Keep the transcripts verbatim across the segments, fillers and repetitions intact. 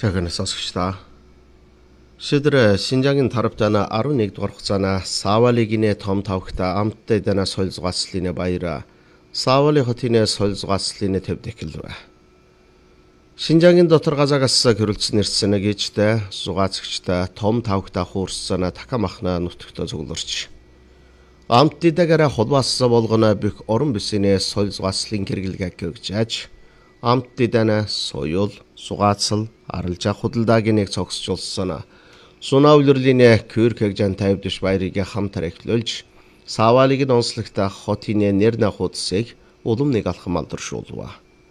Жагнаа сонсогчдоо. Шийдэр Шинжаагийн тарвтана арван нэгдүгээр хугацаана Савалигинэ том тавхта амттай дана соёл зугаацлын баяра Савали хотын соёл зугаацлын төвд эхэлвэ. Шинжаагийн дотор газагаас гэрүүлсэн ирсэн гэжтэй зугаацгчтай том тавхта хуурсана такамахна нутагта зөвлөрч. Амттайдагаараа холбаасаа болгоно бүх орон бүсийн соёл зугаацлын хэрэглэгээ гэгжээж амттайдана соёл зугаацл арилжаа худалдаагийн нэг цогцолсон Сунаавлэрлийн Кюркэг жан тавьдш баярыг хамтар эхлүүлж Савалигийн онцлогтой хотын нэрнэ хуудсыг улам нэг алхам алдаршуулва.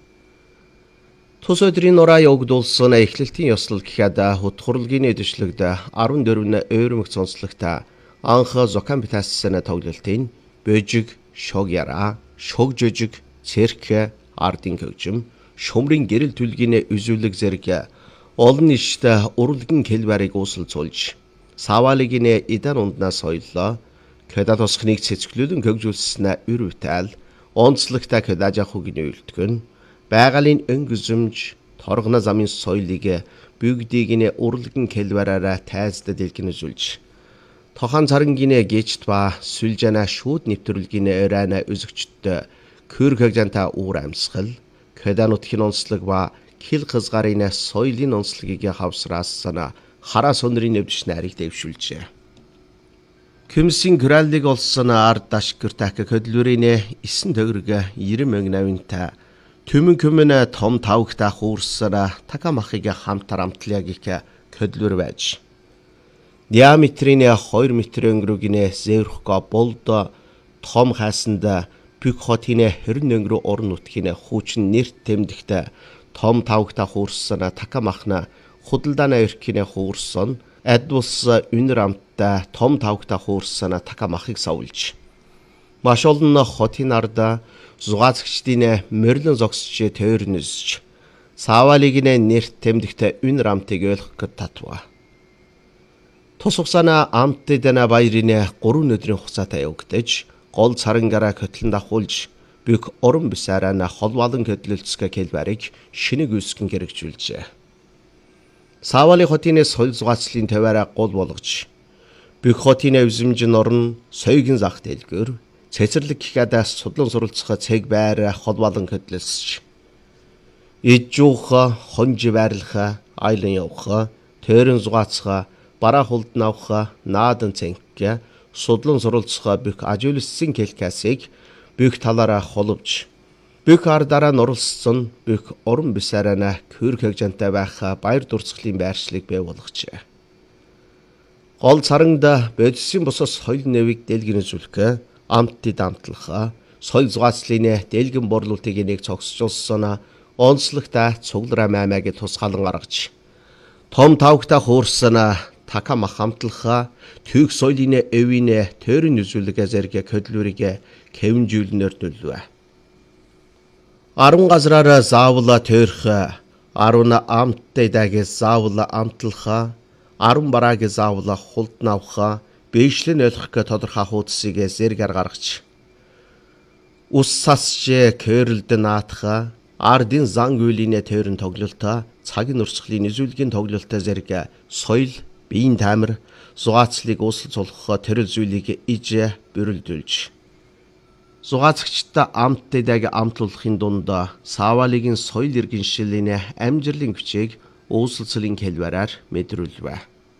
Тус өдрийн нураа өгдүүлсэн эхлэлтийн ёслол гэхэд хутгурлгийн эдвшлэгд арван дөрвөн өөрөмг цонцлогтой анх зокамбитассана тоглолтын бөжиг, шог яра, шог жижиг, цэрк, ардын хөгжим, шумрын гэрэл түлгийн үзүүлэг зэрэг олон нийттэй урлагийн хэлбэрийг үүсэлцүүлж Савалигийн идан унднаа соёлоо кэда тосхныг цэцгэлүүлэн хөгжүүлснэ үрвтэл онцлогтой кэдажа хугийн үйлдгэн байгалийн өнгөзөмж торгоно замын соёлыг бүгдийг нь урлагийн хэлбэраараа тайзда дэлгэнүүлж тохон царангийн гээжт ба сүлжана шүүд нэвтрүүлгийн өрөөна үзэгчтэй Кюркэг жанта уур амьсгал кэда нутгийн онцлог ба хил хызгарын соёлын онцлогийг хавсраасана хараа сонрын өвдөж нарыг дэвшүүлжээ. Кэмсийн граллиг олсон ард дашгэртак хөдлөрийн исэн төгрөг нэрэн мөнгнавинта төмөн көмөн том тавхта хуурсара такамахыг хамтар амтлаг их хөдлөр байж. Диаметрийн хоёр метр өнгөрөгийн зэврхга болдо том хайсанда бүх хотын хорин өнгөрөө орон нутгийн хүүчин нэрт тэмдэгтэй том тавхта хуурсана такамахна худалдаана эрхний хуурсан адвус үнэр амттай том тавхта хуурсана такамахыг савлж маш олон хотын арда зугаацгчдын морилон зогсч тойрнөсч Савалигийн нэрт тэмдэгтэй үнэр амтыг ойлгох гэж татва. Тус хугацаана амттайдана баярын гурван өдрийн хугацаатай явагдаж гол царангаараа хөтлөн дахуулж бүх орон бисарана холбоолон хөдлөлцгө хэлбэрийг шинэг үүсгэн хэрэгжүүлжээ. Савали хотын соёл зугаацлын таваараа гол болгож бүх хотын эвзэмж норн соёгийн зах дэлгүүр цэцэрлэг гэхэд судлан суралцах цэг байр холбоолон хөдлөлсөж ижүүх хонж байрлах айлан явах тэрэн зугаацах бараа хулдан авах наадан цэнх судлан суралцах бүх ажиулсан хэлкасыг бүх талаараа холбож бүх ардаараа нурлсан бүх орон бисарана Кюркэг жантай байх баяр дурсгалын байршлыг бий болгожээ. Гол царангда бодисын босос соёл нэвийг дэлгэнүүлэх амттид амтлах соёл зугаацлын дэлгэн борлуулалтыг нэг цогцолсон онцлогтой цуглараа маймааг тусгаалan гаргаж том тавхта хуурсана такамах хамтлах түүх соёлын өвийн төрийн үзүүлэг зэрэг хөдлөрийг кэвнжүүлнээр төлөвэ. Арван газраараа заавла төрх арван амттайдаг заавла амтлах арван барааг заавла хулдан авах бэйшлэн ойлгох тодорхой хуудсыг зэргээр гаргаж ус сасч кэрлд наатах ардын зан үйлийн төрийн тоглолт цагийн урсгалын үзүүлгийн тоглолт зэрэг соёл биеийн таамар зугаацлыг үүсэлцүүлэх төрөл зүйлийг иж бүрэлдүүлж зугаацгчтай амттайдаг амтлуулахын дунд Савалигийн соёл иргэншлийн амжилтын хүчийг үүсэлцлийн хэлбэрээр мэдрүүлвэ.